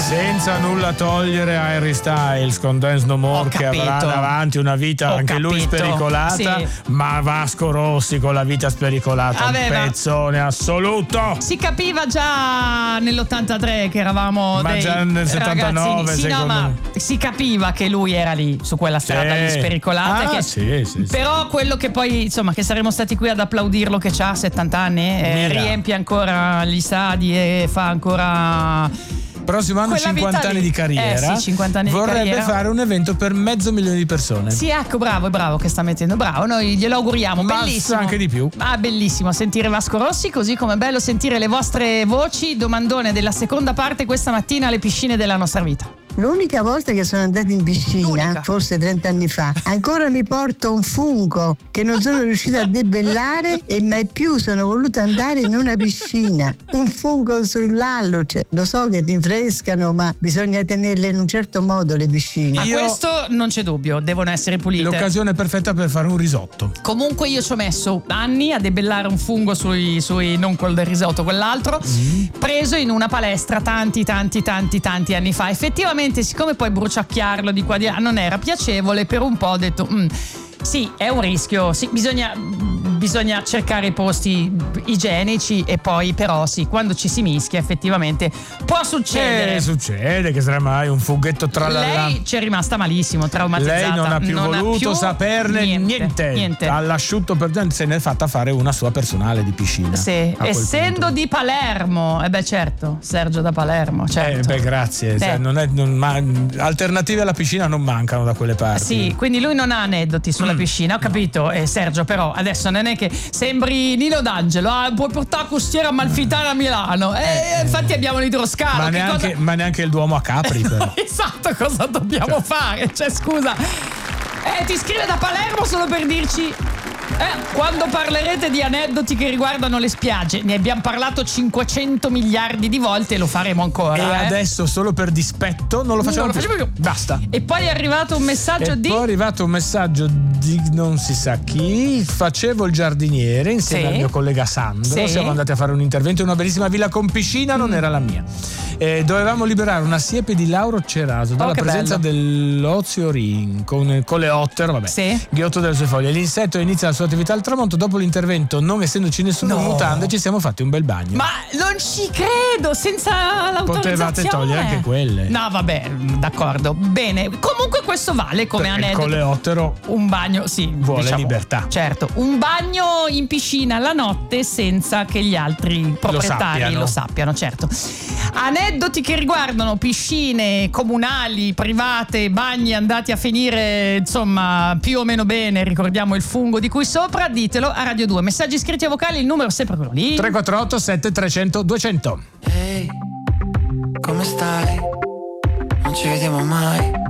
Senza nulla togliere a Harry Styles con Dance No More, che avrà davanti una vita anche lui spericolata, sì. Ma Vasco Rossi con la vita spericolata aveva un pezzone assoluto. Si capiva già nell'83 che eravamo ma già nel 79 sì, no, ma si capiva che lui era lì su quella strada lì spericolata, sì. Però quello che poi insomma che saremmo stati qui ad applaudirlo, che c'ha 70 anni, riempie ancora gli stadi e fa ancora prossimo anno 50 anni di carriera. Sì, 50 anni vorrebbe di carriera. fare un evento per 500.000 di persone. Sì, ecco, bravo che sta mettendo, bravo, noi glielo auguriamo. Ma bellissimo, anche di più. Bellissimo sentire Vasco Rossi, così come è bello sentire le vostre voci. Domandone della seconda parte questa mattina alle piscine della nostra vita. L'unica volta che sono andata in piscina, forse 30 anni fa, ancora mi porto un fungo che non sono riuscita a debellare e mai più sono voluta andare in una piscina. Un fungo sull'alluce. Lo so che rinfrescano, ma bisogna tenerle in un certo modo le piscine. Ma questo non c'è dubbio, devono essere pulite. L'occasione perfetta per fare un risotto. Comunque io ci ho messo anni a debellare un fungo sui non col del risotto, quell'altro, preso in una palestra tanti anni fa. Effettivamente, siccome poi bruciacchiarlo di qua di là non era piacevole, per un po' ho detto sì, è un rischio, sì, bisogna cercare i posti igienici, e poi però sì, quando ci si mischia effettivamente può succedere. Succede che sarà mai un funghetto tra Lei ci è rimasta malissimo, traumatizzata. Lei non ha più voluto saperne niente. All'asciutto se ne è fatta fare una sua personale di piscina. Sì, essendo di Palermo, certo, Sergio da Palermo, certo. Grazie. Alternative alla piscina non mancano da quelle parti. Sì, quindi lui non ha aneddoti sulla piscina, ho capito. Sergio, però adesso non è che sembri Nino D'Angelo, puoi portare Costiera Amalfitana a Milano, infatti abbiamo l'idroscalo. Ma neanche il Duomo a Capri, però. Esatto, cosa dobbiamo fare? Scusa, ti scrive da Palermo solo per dirci quando parlerete di aneddoti che riguardano le spiagge. Ne abbiamo parlato 500 miliardi di volte e lo faremo ancora. E adesso solo per dispetto non lo facciamo più. Basta. E poi è arrivato un messaggio di non si sa chi. Facevo il giardiniere insieme al mio collega Sandro. Siamo andati a fare un intervento in una bellissima villa con piscina, non era la mia. Dovevamo liberare una siepe di Lauro Ceraso dalla presenza dell'Ozio Ring con coleottero, ghiotto delle sue foglie. L'insetto inizia la sua attività al tramonto. Dopo l'intervento, non essendoci nessuno in mutande, ci siamo fatti un bel bagno. Ma non ci credo, senza l'autorizzazione. Potevate togliere anche quelle. No, vabbè, d'accordo. Bene, comunque questo vale come aneddoto. Il coleottero un bagno, vuole libertà. Certo, un bagno in piscina la notte senza che gli altri proprietari lo sappiano, certo. Aneddoti che riguardano piscine comunali, private, bagni andati a finire insomma più o meno bene, ricordiamo il fungo di cui sopra, ditelo a Radio 2. Messaggi scritti a vocali, il numero è sempre quello lì: 348 7300 200. Ehi, come stai? Non ci vediamo mai.